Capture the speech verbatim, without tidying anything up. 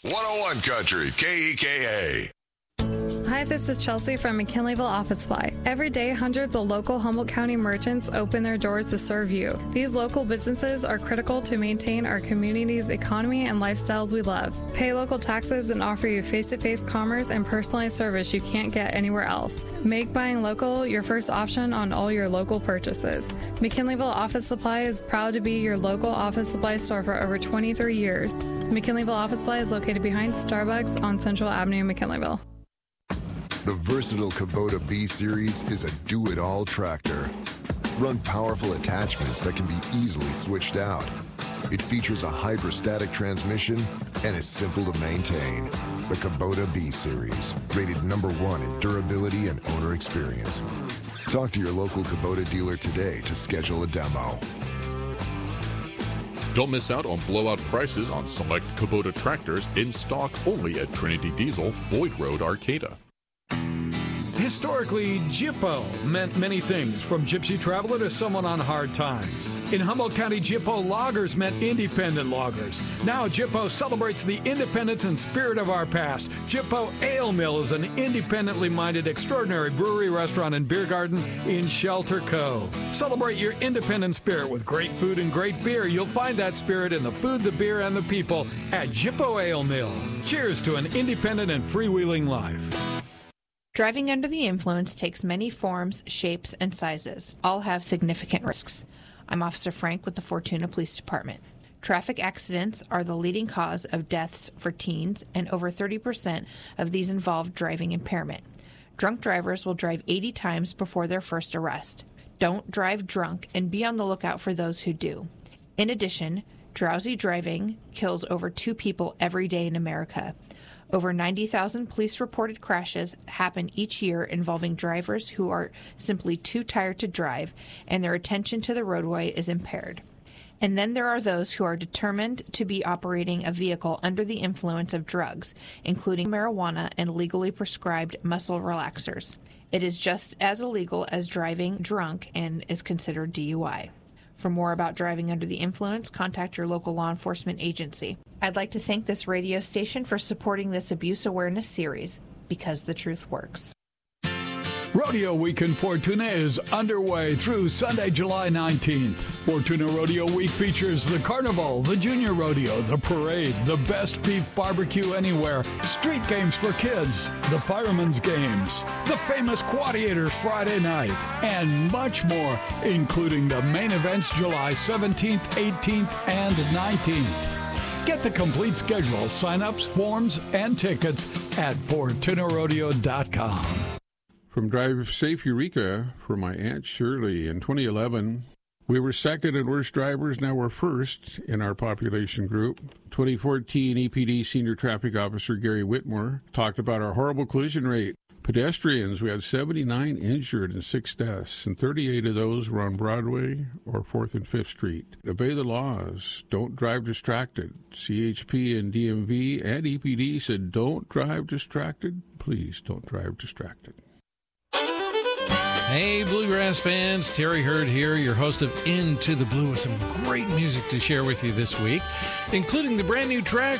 one oh one Country, K E K A. Hi, this is Chelsea from McKinleyville Office Supply. Every day, hundreds of local Humboldt County merchants open their doors to serve you. These local businesses are critical to maintain our community's economy and lifestyles we love. Pay local taxes and offer you face-to-face commerce and personalized service you can't get anywhere else. Make buying local your first option on all your local purchases. McKinleyville Office Supply is proud to be your local office supply store for over twenty-three years. McKinleyville Office Supply is located behind Starbucks on Central Avenue, McKinleyville. The versatile Kubota B-Series is a do-it-all tractor. Run powerful attachments that can be easily switched out. It features a hydrostatic transmission and is simple to maintain. The Kubota B-Series, rated number one in durability and owner experience. Talk to your local Kubota dealer today to schedule a demo. Don't miss out on blowout prices on select Kubota tractors in stock only at Trinity Diesel, Boyd Road, Arcata. Historically, Jippo meant many things, from gypsy traveler to someone on hard times. In Humboldt County, Jippo loggers meant independent loggers. Now, Jippo celebrates the independence and spirit of our past. Jippo Ale Mill is an independently minded, extraordinary brewery, restaurant, and beer garden in Shelter Cove. Celebrate your independent spirit with great food and great beer. You'll find that spirit in the food, the beer, and the people at Jippo Ale Mill. Cheers to an independent and freewheeling life. Driving under the influence takes many forms, shapes, and sizes. All have significant risks. I'm Officer Frank with the Fortuna Police Department. Traffic accidents are the leading cause of deaths for teens, and over thirty percent of these involve driving impairment. Drunk drivers will drive eighty times before their first arrest. Don't drive drunk, and be on the lookout for those who do. In addition, drowsy driving kills over two people every day in America. Over ninety thousand police-reported crashes happen each year involving drivers who are simply too tired to drive and their attention to the roadway is impaired. And then there are those who are determined to be operating a vehicle under the influence of drugs, including marijuana and legally prescribed muscle relaxers. It is just as illegal as driving drunk and is considered D U I. For more about driving under the influence, contact your local law enforcement agency. I'd like to thank this radio station for supporting this abuse awareness series, because the truth works. Rodeo Week in Fortuna is underway through Sunday, July nineteenth. Fortuna Rodeo Week features the Carnival, the Junior Rodeo, the Parade, the Best Beef Barbecue Anywhere, street games for kids, the Fireman's Games, the famous Quadiators Friday night, and much more, including the main events July seventeenth, eighteenth, and nineteenth. Get the complete schedule, sign-ups, forms, and tickets at Fortuna Rodeo dot com. From Drive Safe Eureka for my Aunt Shirley. In twenty eleven, we were second in worst drivers. Now we're first in our population group. twenty fourteen, E P D Senior Traffic Officer Gary Whitmore talked about our horrible collision rate. Pedestrians, we had seventy-nine injured and six deaths, and thirty-eight of those were on Broadway or fourth and fifth Street. Obey the laws. Don't drive distracted. C H P and D M V and E P D said don't drive distracted. Please don't drive distracted. Hey, Bluegrass fans, Terry Hurd here, your host of Into the Blue, with some great music to share with you this week, including the brand new track